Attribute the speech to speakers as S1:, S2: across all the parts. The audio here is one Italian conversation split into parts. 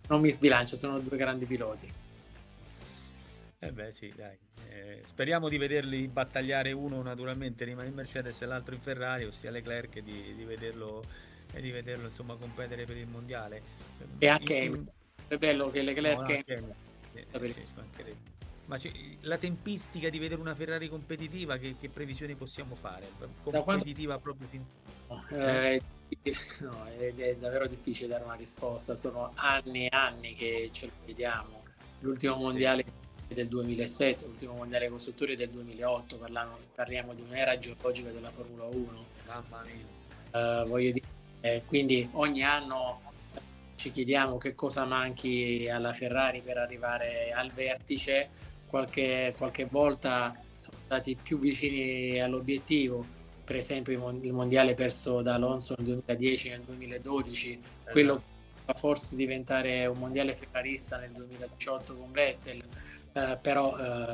S1: non mi sbilancio, sono due grandi piloti.
S2: Eh beh sì, dai. Speriamo di vederli battagliare, uno naturalmente rimane in Mercedes e l'altro in Ferrari, ossia Leclerc, e di vederlo insomma competere per il mondiale.
S1: E anche Hamilton. È bello che
S2: No,
S1: Leclerc
S2: no,
S1: è
S2: anche sì, ci mancherebbe. Ma la tempistica di vedere una Ferrari competitiva, che previsioni possiamo fare?
S1: da quanto
S2: Competitiva proprio fin...
S1: no,
S2: Eh?
S1: no, è davvero difficile dare una risposta, sono anni e anni che ce lo vediamo. L'ultimo
S2: Sì,
S1: mondiale del 2007, l'ultimo mondiale costruttori del 2008, parliamo di un'era geologica della Formula 1.
S2: mamma mia.
S1: Voglio dire, quindi ogni anno ci chiediamo che cosa manchi alla Ferrari per arrivare al vertice. Qualche volta sono stati più vicini all'obiettivo, per esempio il mondiale perso da Alonso nel 2010, nel 2012, quello
S2: Esatto.
S1: che va forse diventare un mondiale ferrarista nel 2018 con Vettel, però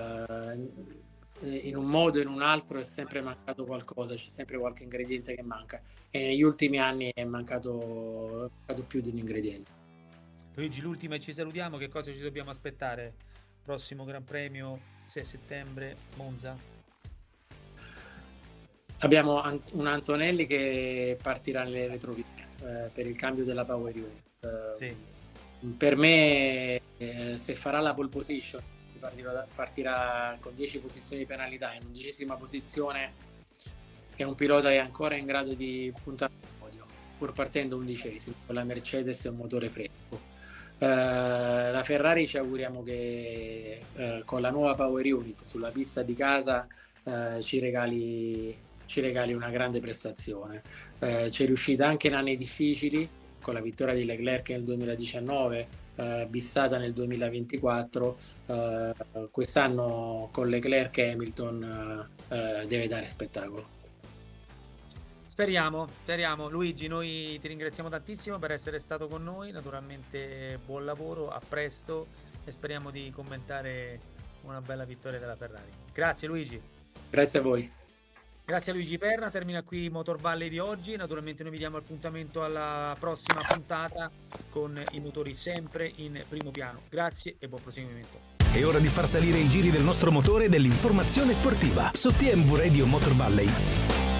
S1: in un modo o in un altro è sempre mancato qualcosa, c'è sempre qualche ingrediente che manca, e negli ultimi anni è mancato più di un ingrediente.
S2: Luigi, l'ultima e ci salutiamo. Che cosa ci dobbiamo aspettare? Prossimo Gran Premio, 6 settembre, Monza.
S1: Abbiamo un Antonelli che partirà nelle retrovie per il cambio della Power Unit.
S2: Sì,
S1: Per me, se farà la pole position, partirà con 10 posizioni di penalità. In 11ª posizione è un pilota che è ancora in grado di puntare al podio, pur partendo 11º con la Mercedes e un motore fresco. La Ferrari ci auguriamo che con la nuova Power Unit sulla pista di casa ci regali una grande prestazione. C'è riuscita anche in anni difficili, con la vittoria di Leclerc nel 2019, bissata nel 2024. Quest'anno con Leclerc e Hamilton deve dare spettacolo.
S2: speriamo, speriamo. Luigi, noi ti ringraziamo tantissimo per essere stato con noi. Naturalmente buon lavoro, a presto e speriamo di commentare una bella vittoria della Ferrari. Grazie Luigi.
S1: Grazie a voi.
S2: Grazie a Luigi Perna, termina qui Motor Valley di oggi. Naturalmente noi vi diamo appuntamento alla prossima puntata con i motori sempre in primo piano. Grazie e buon proseguimento.
S3: È ora di far salire i giri del nostro motore e dell'informazione sportiva su TMV Radio Motor Valley.